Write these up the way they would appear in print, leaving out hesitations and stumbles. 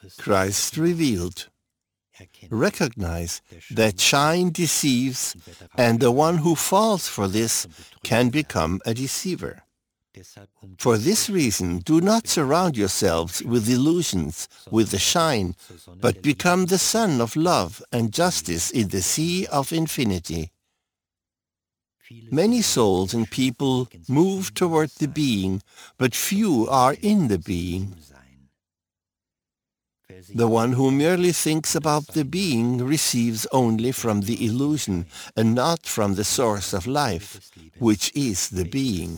Christ revealed. Recognize that shine deceives, and the one who falls for this can become a deceiver. For this reason, do not surround yourselves with illusions, with the shine, but become the sun of love and justice in the sea of infinity. Many souls and people move toward the being, but few are in the being. The one who merely thinks about the being receives only from the illusion and not from the source of life, which is the being.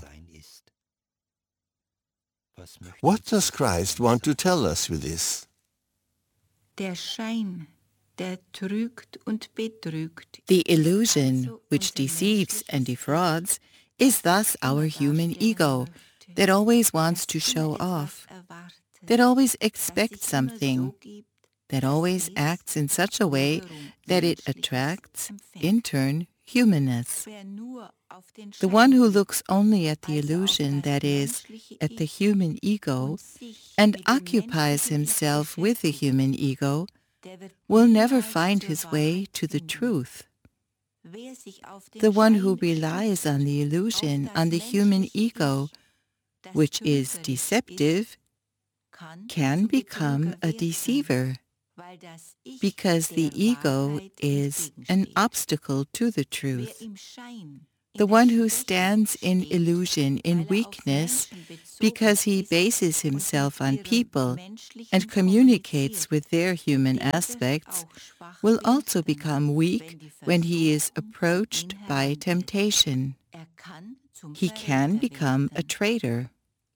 What does Christ want to tell us with this? Der Schein, der trügt und betrügt. The illusion, which deceives and defrauds, is thus our human ego that always wants to show off, that always expects something, that always acts in such a way that it attracts, in turn, humanness. The one who looks only at the illusion, that is, at the human ego, and occupies himself with the human ego, will never find his way to the truth. The one who relies on the illusion, on the human ego, which is deceptive, can become a deceiver, because the ego is an obstacle to the truth. The one who stands in illusion, in weakness, because he bases himself on people and communicates with their human aspects, will also become weak when he is approached by temptation. He can become a traitor.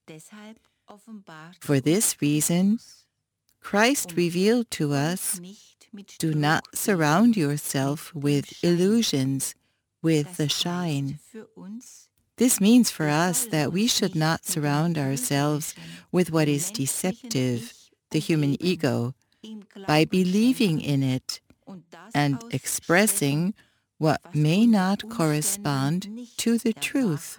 For this reason, Christ revealed to us, do not surround yourself with illusions, with the shine. This means for us that we should not surround ourselves with what is deceptive, the human ego, by believing in it and expressing what may not correspond to the truth.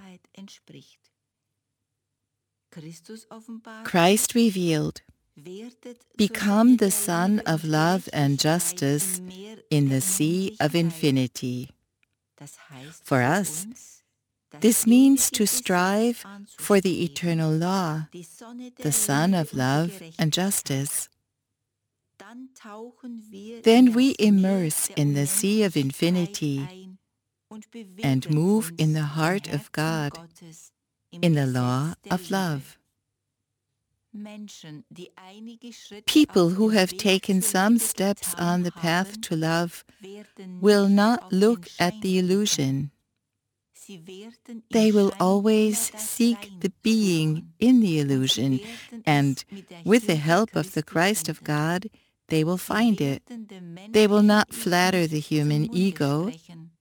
Christ revealed, become the sun of love and justice in the sea of infinity. For us, this means to strive for the eternal law, the sun of love and justice. Then we immerse in the sea of infinity and move in the heart of God, in the law of love. People who have taken some steps on the path to love will not look at the illusion. They will always seek the being in the illusion, and with the help of the Christ of God, they will find it. They will not flatter the human ego,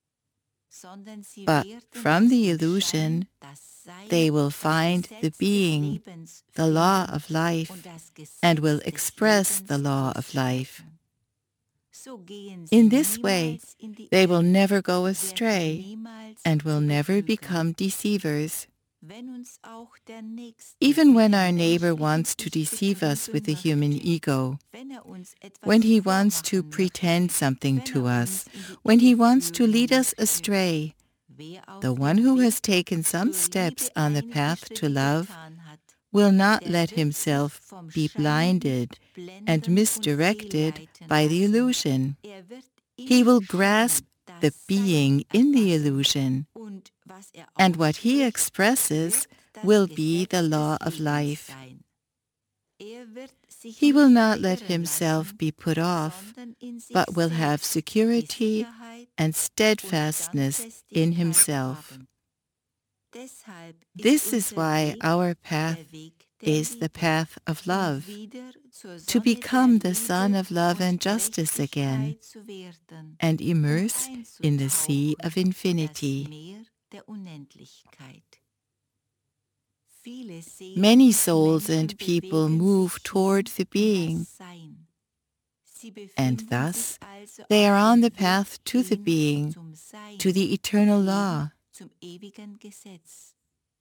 but from the illusion, they will find the being, the law of life, and will express the law of life. In this way, they will never go astray and will never become deceivers. Even when our neighbor wants to deceive us with the human ego, when he wants to pretend something to us, when he wants to lead us astray, the one who has taken some steps on the path to love will not let himself be blinded and misdirected by the illusion. He will grasp the being in the illusion, and what he expresses will be the law of life. He will not let himself be put off, but will have security and steadfastness in himself. This is why our path is the path of love, to become the sun of love and justice again, and immerse in the sea of infinity. Many souls and people move toward the being, and thus they are on the path to the being, to the eternal law.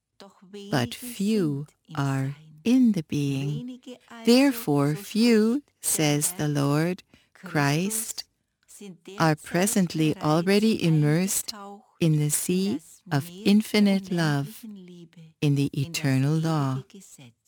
But few are in the being. Therefore, few says the Lord, Christ, are presently already immersed in the sea of infinite love, in the eternal law.